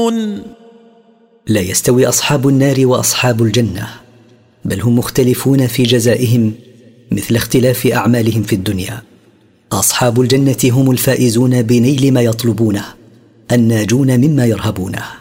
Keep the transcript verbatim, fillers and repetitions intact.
يستوون؟ لا يستوي أصحاب النار وأصحاب الجنة، بل هم مختلفون في جزائهم مثل اختلاف أعمالهم في الدنيا. أصحاب الجنة هم الفائزون بنيل ما يطلبونه، الناجون مما يرهبونه.